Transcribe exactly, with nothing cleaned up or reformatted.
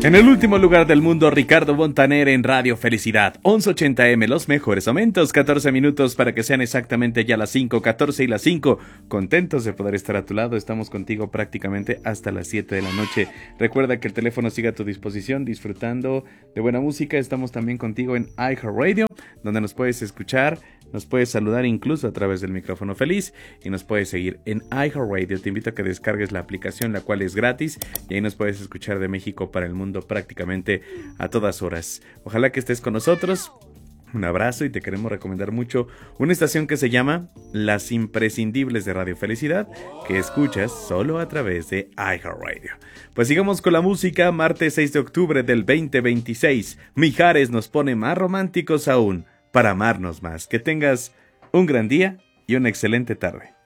En el último lugar del mundo, Ricardo Montaner en Radio Felicidad, once ochenta eme, los mejores momentos, catorce minutos para que sean exactamente ya las cinco, catorce y las cinco. Contentos de poder estar a tu lado, estamos contigo prácticamente hasta las siete de la noche. Recuerda que el teléfono sigue a tu disposición, disfrutando de buena música. Estamos también contigo en iHeartRadio, donde nos puedes escuchar, nos puedes saludar incluso a través del micrófono feliz y nos puedes seguir en iHeartRadio. Te invito a que descargues la aplicación, la cual es gratis, y ahí nos puedes escuchar de México para el mundo prácticamente a todas horas. Ojalá que estés con nosotros. Un abrazo y te queremos recomendar mucho una estación que se llama Las Imprescindibles de Radio Felicidad, que escuchas solo a través de iHeartRadio. Pues sigamos con la música. Martes seis de octubre del veinte veintiséis. Mijares nos pone más románticos aún, para amarnos más. Que tengas un gran día y una excelente tarde.